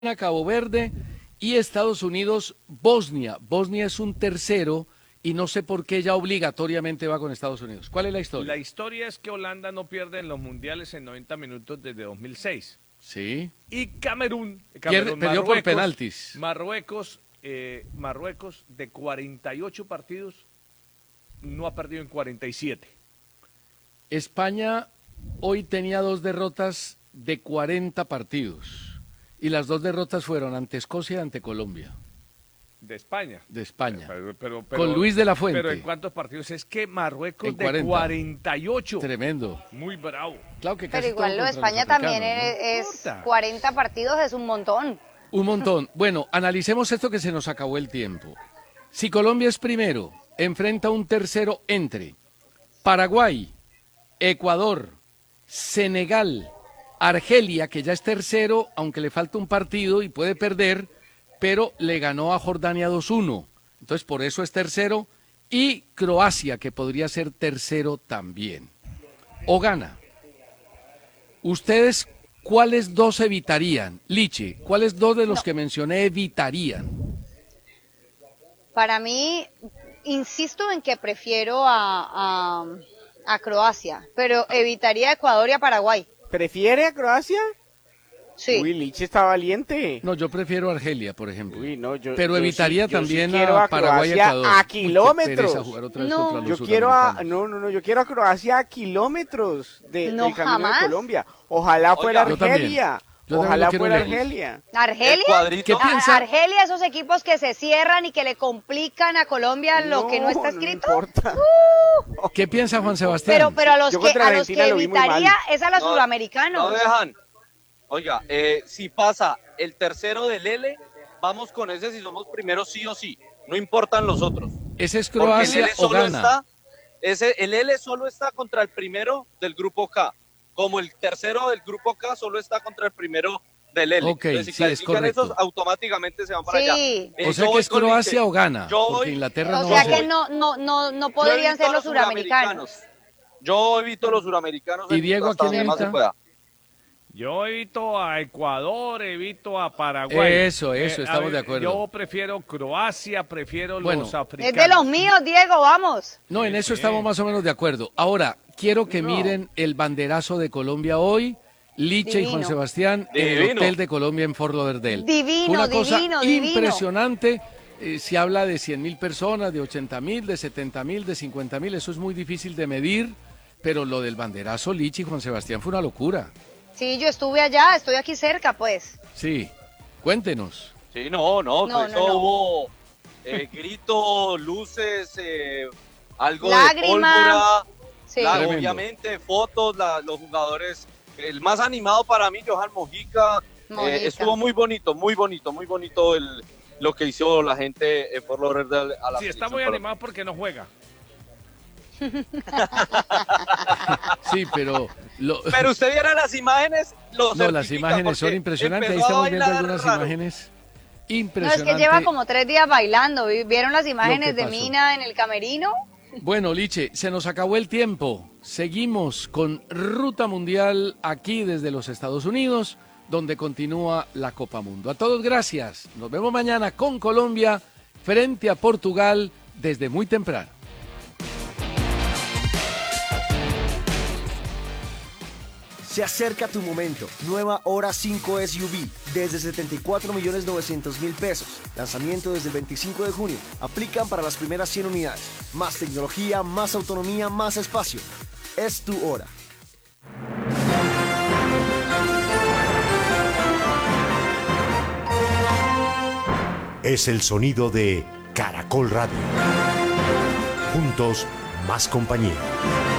Cabo Verde y Estados Unidos, Bosnia. Bosnia es un tercero y no sé por qué ya obligatoriamente va con Estados Unidos. ¿Cuál es la historia? La historia es que Holanda no pierde en los mundiales en 90 minutos desde 2006. Sí. Y Camerún Perdió por penaltis. Marruecos de 48 partidos no ha perdido en 47. España hoy tenía 2 derrotas de 40 partidos. Y las 2 derrotas fueron ante Escocia y ante Colombia. De España. De España. Pero, con Luis de la Fuente. Pero ¿en cuántos partidos? Es que Marruecos de 48. Tremendo. Muy bravo. Claro que pero igual lo de España también es 40 partidos, es un montón. Un montón. Bueno, analicemos esto que se nos acabó el tiempo. Si Colombia es primero, enfrenta a un tercero entre Paraguay, Ecuador, Senegal, Argelia, que ya es tercero, aunque le falta un partido y puede perder, pero le ganó a Jordania 2-1. Entonces, por eso es tercero. Y Croacia, que podría ser tercero también. O gana. ¿Ustedes cuáles 2 evitarían? Liche, ¿cuáles 2 de los que mencioné evitarían? Para mí, insisto en que prefiero a Croacia, pero evitaría a Ecuador y a Paraguay. ¿Prefiere a Croacia? Sí. Uy, Liche está valiente. No, yo prefiero a Argelia, por ejemplo. Uy, no, pero evitaría sí, también sí a Paraguay y Ecuador. A kilómetros. No. Yo quiero yo quiero a Croacia a kilómetros del camino de Colombia. Ojalá fuera Argelia. Ojalá fuera Argelia. ¿Argelia? ¿Qué piensa? Argelia, esos equipos que se cierran y que le complican a Colombia lo que no está escrito. No importa. ¿Qué piensa Juan Sebastián? Pero a los que evitaría es a los suramericanos. No dejan. Oiga, si pasa el tercero del L, vamos con ese si somos primeros sí o sí. No importan los otros. ¿Ese es Croacia o gana? El L solo está contra el primero del grupo K. Como el tercero del grupo K solo está contra el primero del L. Ok, entonces, si sí, es correcto. esos, automáticamente se van para allá. O sea que es Croacia o gana, porque Inglaterra o no sea va a que no podrían ser los suramericanos. Yo evito los suramericanos. ¿Y Diego a quién evita? Yo evito a Ecuador, evito a Paraguay. Eso, estamos de acuerdo. Yo prefiero Croacia, prefiero los africanos. Es de los míos, Diego, vamos. No, en eso estamos más o menos de acuerdo. Ahora, quiero que miren el banderazo de Colombia hoy, Liche y Juan Sebastián, en el Hotel de Colombia en Fort Lauderdale. Divino, una cosa impresionante. Se habla de 100.000 personas, de 80.000, de 70.000, de 50.000. Eso es muy difícil de medir, pero lo del banderazo, Liche y Juan Sebastián, fue una locura. Sí, yo estuve allá, estoy aquí cerca, pues. Sí, cuéntenos. Sí, no, hubo gritos, luces, algo lágrima, de pólvora, sí. Obviamente, fotos, los jugadores. El más animado para mí, Johan Mojica. Estuvo muy bonito lo que hizo la gente en Fort Lauderdale a la Sí, está muy animado porque no juega. Sí, pero... Pero usted viera las imágenes, las imágenes son impresionantes. Ahí estamos viendo algunas imágenes impresionantes. No, es que lleva como 3 días bailando. ¿Vieron las imágenes de Mina en el camerino? Bueno, Liche, se nos acabó el tiempo. Seguimos con Ruta Mundial aquí desde los Estados Unidos, donde continúa la Copa Mundo. A todos, gracias. Nos vemos mañana con Colombia frente a Portugal desde muy temprano. Se acerca tu momento. Nueva Hora 5 SUV desde 74.900.000 pesos. Lanzamiento desde el 25 de junio. Aplican para las primeras 100 unidades. Más tecnología, más autonomía, más espacio. Es tu hora. Es el sonido de Caracol Radio. Juntos, más compañía.